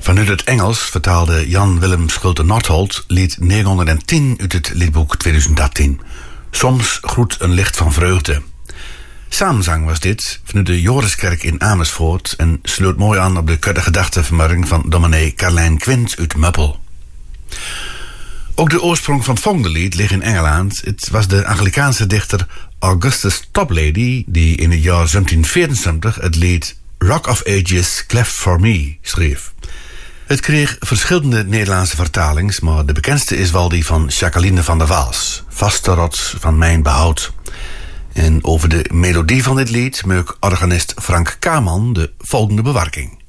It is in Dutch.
Vanuit het Engels vertaalde Jan Willem Schulte-Nordholt lied 910 uit het liedboek 2018. Soms groet een licht van vreugde. Samenzang was dit vanuit de Joriskerk in Amersfoort en sloot mooi aan op de gedachtenvermurring van dominee Carlijn Quint uit Muppel. Ook de oorsprong van het volgende lied ligt in Engeland. Het was de Anglikaanse dichter Augustus Toplady die in het jaar 1774 het lied Rock of Ages Cleft for Me schreef. Het kreeg verschillende Nederlandse vertalings, maar de bekendste is wel die van Jacqueline van der Waals, Vaste rots van mijn behoud. En over de melodie van dit lied maakt organist Frank Kaman de volgende bewerking.